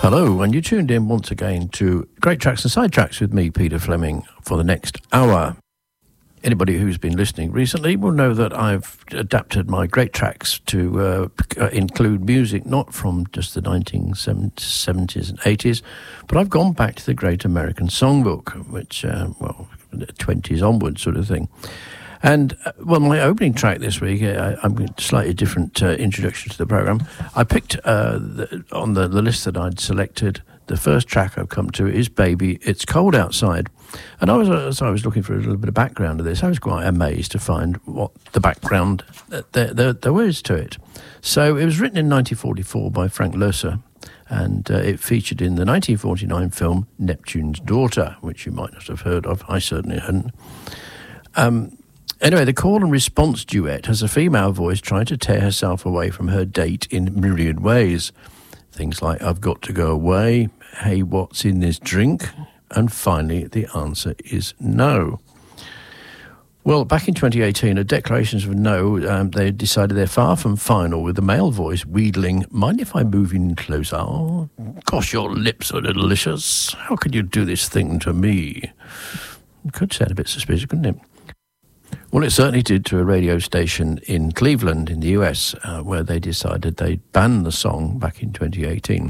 Hello, and you tuned in once again to Great Tracks and Sidetracks with me, Peter Fleming, for the next hour. Anybody who's been listening recently will know that I've adapted my Great Tracks to include music not from just the 1970s and 80s, but I've gone back to the Great American Songbook, which, the 20s onwards sort of thing. And, my opening track this week, I'm a slightly different introduction to the programme. I picked, on the list that I'd selected, the first track I've come to is Baby, It's Cold Outside. And as I was looking for a little bit of background to this, I was quite amazed to find what the background there was to it. So it was written in 1944 by Frank Loesser, and it featured in the 1949 film Neptune's Daughter, which you might not have heard of. I certainly hadn't. Anyway, the call and response duet has a female voice trying to tear herself away from her date in myriad ways. Things like, I've got to go away, hey, what's in this drink? And finally, the answer is no. Well, back in 2018, at Declarations of No, they decided they're far from final, with the male voice wheedling, mind if I move in closer? Gosh, your lips are delicious. How could you do this thing to me? It could sound a bit suspicious, couldn't it? Well, it certainly did to a radio station in Cleveland in the US, where they decided they'd ban the song back in 2018.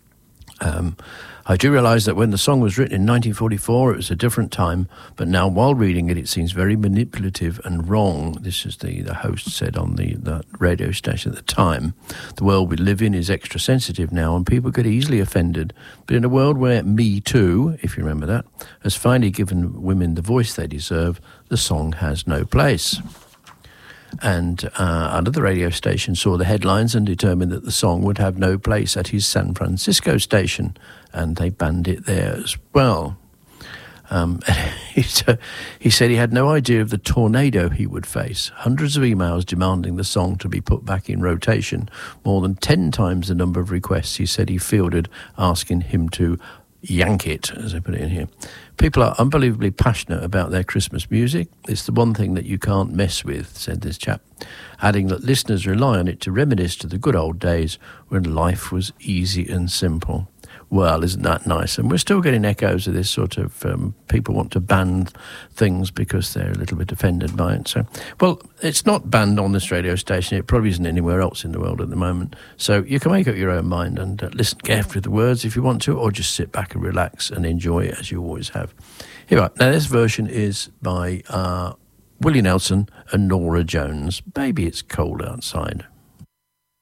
I do realise that when the song was written in 1944, it was a different time, but now while reading it, it seems very manipulative and wrong. This is the host said on the radio station at the time. The world we live in is extra sensitive now, and people get easily offended. But in a world where Me Too, if you remember that, has finally given women the voice they deserve, the song has no place. And under the radio station saw the headlines and determined that the song would have no place at his San Francisco station, and they banned it there as well. He said he had no idea of the tornado he would face. Hundreds of emails demanding the song to be put back in rotation, more than 10 times the number of requests he said he fielded asking him to yank it, as I put it in here. People are unbelievably passionate about their Christmas music. It's the one thing that you can't mess with, said this chap, adding that listeners rely on it to reminisce to the good old days when life was easy and simple. Well, isn't that nice? And we're still getting echoes of this sort of people want to ban things because they're a little bit offended by it. So, well, it's not banned on this radio station. It probably isn't anywhere else in the world at the moment. So you can make up your own mind and listen carefully to the words if you want to, or just sit back and relax and enjoy it as you always have. Here we are. Now, this version is by Willie Nelson and Norah Jones. Baby, It's Cold Outside.